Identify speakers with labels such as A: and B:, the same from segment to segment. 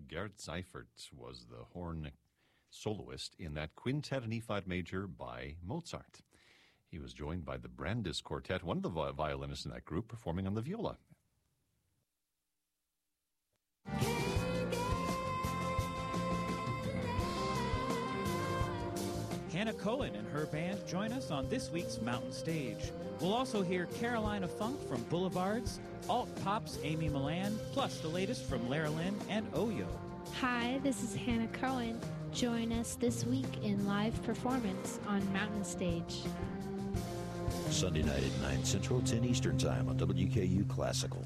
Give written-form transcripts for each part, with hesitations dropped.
A: Gerd Seifert was the horn soloist in that Quintet in E-flat major by Mozart. He was joined by the Brandis Quartet, one of the violinists in that group, performing on the viola.
B: Hannah Cohen and her band join us on this week's Mountain Stage. We'll also hear Carolina Funk from Boulevards, Alt Pop's Amy Millan, plus the latest from Lara Lynn and Oyo.
C: Hi, this is Hannah Cohen. Join us this week in live performance on Mountain Stage.
D: Sunday night at 9 Central, 10 Eastern Time on WKU Classical.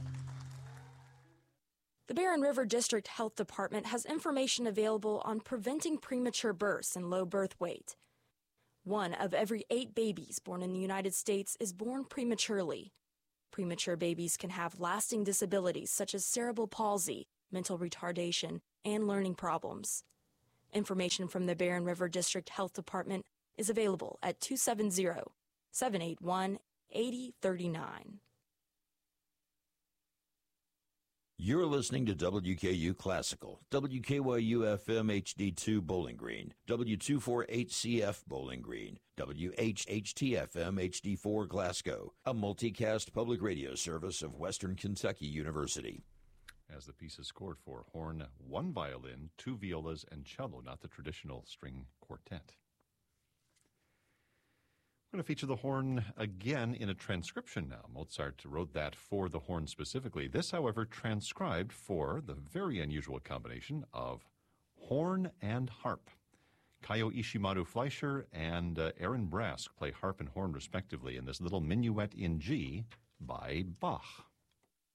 E: The Barren River District Health Department has information available on preventing premature births and low birth weight. 1 of every 8 babies born in the United States is born prematurely. Premature babies can have lasting disabilities such as cerebral palsy, mental retardation, and learning problems. Information from the Barren River District Health Department is available at 270-781-8039.
D: You're listening to WKU Classical, WKYU-FM HD2 Bowling Green, W248CF Bowling Green, WHHT-FM HD4 Glasgow, a multicast public radio service of Western Kentucky University.
A: As the piece is scored for horn, 1 violin, 2 violas, and cello, not the traditional string quartet. We're going to feature the horn again in a transcription now. Mozart wrote that for the horn specifically. This, however, transcribed for the very unusual combination of horn and harp. Kayo Ishimaru Fleischer and Aaron Brask play harp and horn respectively in this little minuet in G by Bach.